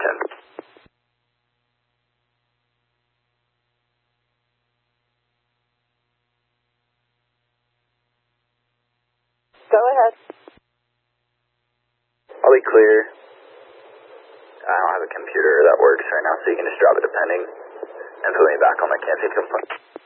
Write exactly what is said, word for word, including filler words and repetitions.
ten. Go ahead. I'll be clear. I don't have a computer that works right now, so you can just drop it to pending and put me back on my campaign complaint.